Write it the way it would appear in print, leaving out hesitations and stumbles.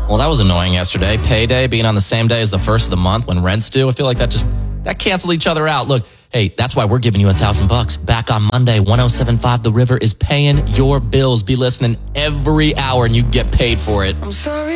Well, that was annoying yesterday. Payday being on the same day as the first of the month when rent's due. I feel like that canceled each other out. Look, hey, that's why we're giving you $1,000 back on Monday. 107.5 The River is paying your bills. Be listening every hour and you get paid for it. I'm sorry.